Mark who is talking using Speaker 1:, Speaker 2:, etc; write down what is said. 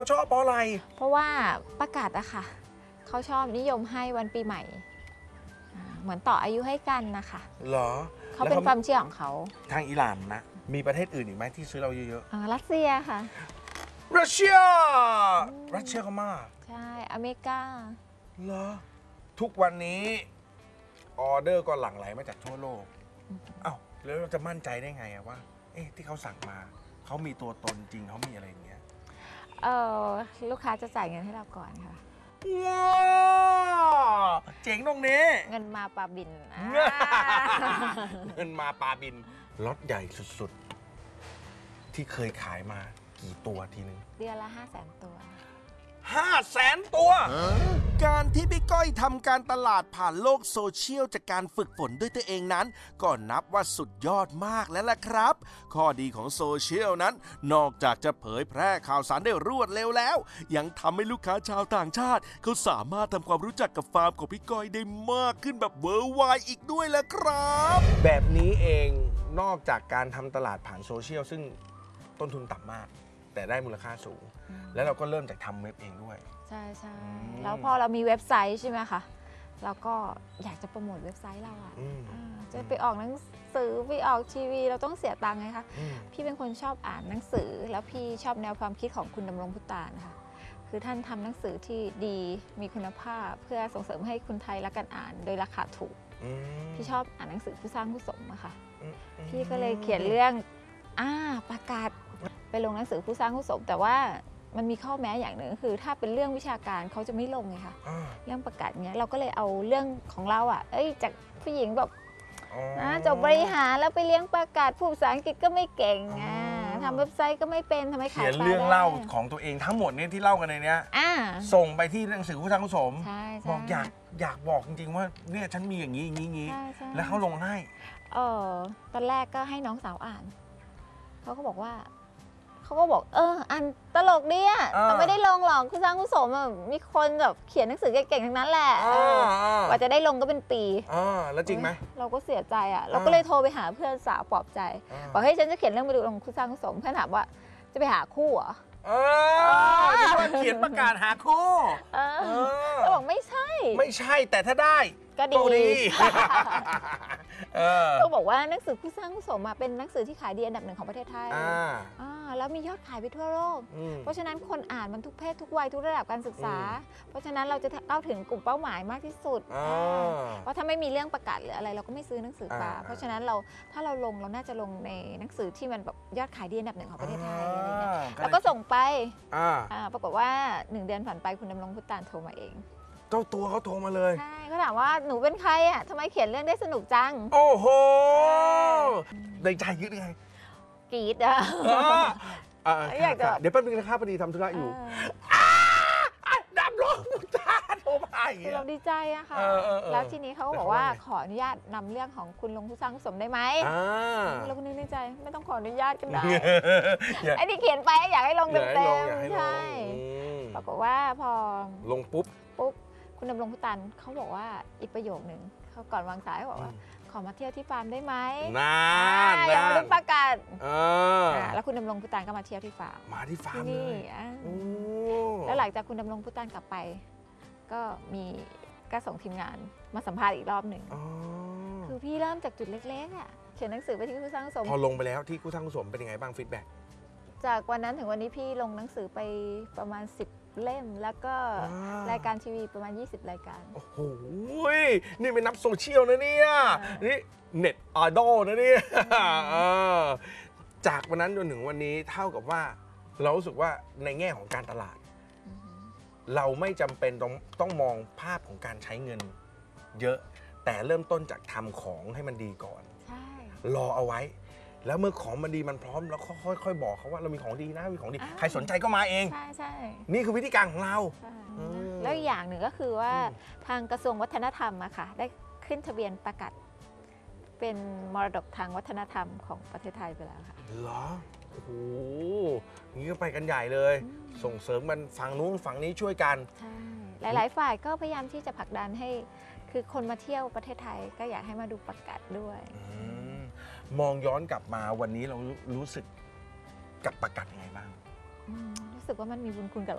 Speaker 1: ชอบเพราะอะไร
Speaker 2: เพราะว่าประกาศอะค่ะเขาชอบนิยมให้วันปีใหม่เหมือนต่ออายุให้กันนะคะ
Speaker 1: เหรอ
Speaker 2: เขาเป็นความเชื่อของเขา
Speaker 1: ทางอิหร่านนะ มีประเทศอื่นอีกไหมที่ซื้อเราเยอะ
Speaker 2: รัสเซียค่ะ
Speaker 1: ๆรัสเซียก็มาก
Speaker 2: ใช่อเมริกา
Speaker 1: เหรอทุกวันนี้ออเดอร์ก็หลั่งไหลมาจากทั่วโลกอ้าวแล้วเราจะมั่นใจได้ไงว่าที่เขาสั่งมาเขามีตัวตนจริงเขามีอะไรอย่างเงี้ย
Speaker 2: ลูกค้าจะจ่ายเงินให้เราก่อนค่ะ
Speaker 1: ว้าวเจ๋งตรงนี้
Speaker 2: เงินมาปลาบิน
Speaker 1: เงินมาปลาบินล็อตใหญ่สุดๆที่เคยขายมากี่ตัวทีนึง
Speaker 2: เดือนละ500,000 ตัว
Speaker 1: 500,000 ตัวการที่พี่ก้อยทำการตลาดผ่านโลกโซเชียลจากการฝึกฝนด้วยตัวเองนั้นก็นับว่าสุดยอดมากแล้วล่ะครับข้อดีของโซเชียลนั้นนอกจากจะเผยแพร่ข่าวสารได้รวดเร็วแล้วยังทำให้ลูกค้าชาวต่างชาติเขาสามารถทำความรู้จักกับฟาร์มของพี่ก้อยได้มากขึ้นแบบเวอร์ไวด์อีกด้วยล่ะครับแบบนี้เองนอกจากการทำตลาดผ่านโซเชียลซึ่งต้นทุนต่ำมากแต่ได้มูลค่าสูงแล้วเราก็เริ่มจากทำเว็บเองด้วย
Speaker 2: ใช่ใช่แล้วพอเรามีเว็บไซต์ใช่ไหมคะเราก็อยากจะโปรโมทเว็บไซต์เราจะไปออกหนังสือไปออกทีวีเราต้องเสียตังค์ไงคะพี่เป็นคนชอบอ่านหนังสือแล้วพี่ชอบแนวความคิดของคุณดำรงพุตานนะคะคือท่านทำหนังสือที่ดีมีคุณภาพเพื่อส่งเสริมให้คนไทยรักกันอ่านโดยราคาถูกพี่ชอบอ่านหนังสือผู้สร้างผู้สมอะค่ะพี่ก็เลยเขียนเรื่องประกาศไปลงหนังสือผู้สร้างผู้สมแต่ว่ามันมีข้อแม้อย่างหนึ่งคือถ้าเป็นเรื่องวิชาการเขาจะไม่ลงไงคะเรื่องประกาศเนี้ยเราก็เลยเอาเรื่องของเราจากผู้หญิงแบบจบบริหารแล้วไปเลี้ยงประกาศพูดภาษาอังกฤษก็ไม่เก่งทำเว็บไซต์ก็ไม่เป็นทำไมขาย
Speaker 1: เขียนเรื่องเล่าของตัวเองทั้งหมดนี้ที่เล่ากันในนี้ส่งไปที่หนังสือผู้สร้างผู้สมบอกอยากบอกจริงๆว่าเนี่ยฉันมีอย่างนี้อย่างนี้แล้วเขาลงให้
Speaker 2: ตอนแรกก็ให้น้องสาวอ่านเขาก็บอกอันตลกดีแต่ไม่ได้ลงหรอกผู้สร้างผู้สมมีคนแบบเขียนหนังสือเก่งๆทั้งนั้นแหละกว่าจะได้ลงก็เป็นปี
Speaker 1: แล้วจริงไหม
Speaker 2: เราก็เสียใจเราก็เลยโทรไปหาเพื่อนสาวปลอบใจบอกให้ฉันจะเขียนเรื่องมาดูลงผู้สร้างผู้สมเพื่อนถามว่าจะไปหาคู่เหรอ
Speaker 1: ที่ว่าเขียนประกาศหาคู่
Speaker 2: เราบอกไม่ใช่
Speaker 1: แต่ถ้าได้
Speaker 2: ก็ดีเขาบอกว่าหนังสือผู้สร้างผู้สมเป็นหนังสือที่ขายดีอันดับ 1ของประเทศไทยแล้วมียอดขายไปทั่วโลกเพราะฉะนั้นคนอ่านมันทุกเพศทุกวัยทุกระดับการศึกษาเพราะฉะนั้นเราจะเข้าถึงกลุ่มเป้าหมายมากที่สุดเพราะถ้าไม่มีเรื่องประกาศหรืออะไรเราก็ไม่ซื้อหนังสือมาเพราะฉะนั้นถ้าเราลงเราน่าจะลงในหนังสือที่มันแบบยอดขายดีอันดับ 1ของประเทศไทยอะไรเงี้ยแล้วก็ส่งไปปรากฏว่า1 เดือนผ่านไปคุณดำรงพุตานโทรมาเอง
Speaker 1: เจ้าตัวเขาโทรมาเลย
Speaker 2: ใช่เขาถามว่าหนูเป็นใครทำไมเขียนเรื่องได้สนุกจัง
Speaker 1: โอ้โหในใจยึดยังไง
Speaker 2: กรี๊ด
Speaker 1: อยากจะเดี๋ยวแป๊บนึงนะครับพอดีทำธุระอยู่ดำลงตาโทรมาอย่างเงี้ย
Speaker 2: เราดีใจอะค่ะแล้วทีนี้เขาก็บอกว่าขออนุญาตนำเรื่องของคุณลงผู้สร้างผู้สมได้ไหมเราก็นึกในใจไม่ต้องขออนุญาตกันได้ไอ้ที่เขียนไปอยากให้ลงเต็มๆใช่ปรากฏว่าพอ
Speaker 1: ลงปุ๊บ
Speaker 2: คุณดำรงพุตานเขาบอกว่าอีกประโยคหนึ่งเขาก่อนวางสายเขาบอกว่าขอมาเที่ยวที่ฟาร์มได้ไหมยังไม่ได้ประกาศแล้วคุณดำรงพุตานก็มาเที่ยวที่ฟาร์ม
Speaker 1: เลย
Speaker 2: แล้วหลังจากคุณดำรงพุตานกลับไปก็ส่งทีมงานมาสัมภาษณ์อีกรอบหนึ่งคือพี่เริ่มจากจุดเล็กๆเขียนหนังสือไปที่ผู้สร้างผู้สม
Speaker 1: พอลงไปแล้วที่ผู้สร้างผู้สมเป็นยังไงบ้างฟีดแบ็ก
Speaker 2: จากวันนั้นถึงวันนี้พี่ลงหนังสือไปประมาณ10 เล่มแล้วก็รายการทีวีประมาณ20 รายการ
Speaker 1: โอ้โหนี่เป็นนับโซเชียลนะเนี่ยนี่เน็ตไอดอลนะเนี่ยจากวันนั้นจนถึงวันนี้เท่ากับว่าเรารู้สึกว่าในแง่ของการตลาดเราไม่จำเป็นต้องมองภาพของการใช้เงินเยอะแต่เริ่มต้นจากทำของให้มันดีก่อนรอเอาไว้แล้วเมื่อของมันดีมันพร้อมแล้วค่อยๆบอกเขาว่าเรามีของดีนะมีของดีใครสนใจก็มาเอง
Speaker 2: ใช่
Speaker 1: นี่คือวิธีการของเรา
Speaker 2: แล้วอย่างหนึ่งก็คือว่าทางกระทรวงวัฒนธรรมอะค่ะได้ขึ้นทะเบียนประกาศเป็นมรดกทางวัฒนธรรมของประเทศไทยไปแล้วค่ะ
Speaker 1: เหรอโอ้โหนี่ก็ไปกันใหญ่เลยส่งเสริมมันฝั่งนู้นฝั่งนี้ช่วยกัน
Speaker 2: ใช่หลายๆฝ่ายก็พยายามที่จะผลักดันให้คือคนมาเที่ยวประเทศไทยก็อยากให้มาดูประกาศด้วย
Speaker 1: มองย้อนกลับมาวันนี้เรารู้สึกกับประกาศยังไงบ้าง
Speaker 2: รู้สึกว่ามันมีบุญคุณกับ